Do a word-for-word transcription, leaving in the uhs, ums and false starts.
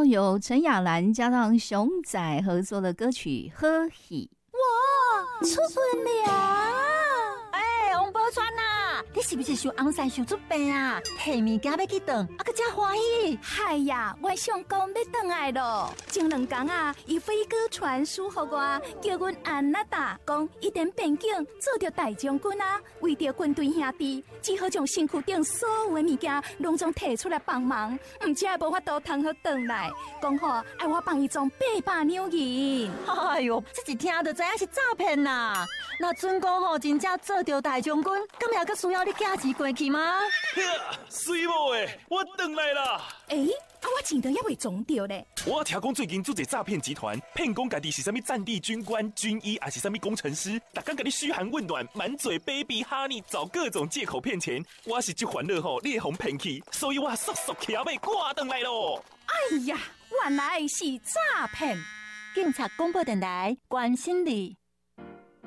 到由陈雅兰加上熊仔合作的歌曲《喝喜》。 哇，出分了！哎，王宝钏呐，你是不是想红山想出病啊？提物件要去等，啊个真欢喜。 嗨呀，我想讲要回来咯。前两天啊，伊飞哥传书给我，叫阮安娜达讲，一点边境做着大将军啊，为着军队兄弟，只好将身躯顶所有的物件拢总摕出来帮忙，唔只无法度通好回来。讲好爱我帮伊装八百两银。 哎呦，这一听就知影是诈骗啦！那准讲吼，真正做着大将军，咁还佫需要你寄钱过去吗？ 水某诶，我回来啦！ 诶、欸，啊，我钱都还未装着咧。 我听讲最近做一诈骗集团，骗讲家己是啥物战地军官、军医，还是啥物工程师，逐工甲你嘘寒问暖，满嘴 baby honey， 找各种借口骗钱。我是这烦恼吼，你会互骗去，所以我速速骑马赶回来咯。 哎呀，原来是诈骗！ 警察广播电台关心你。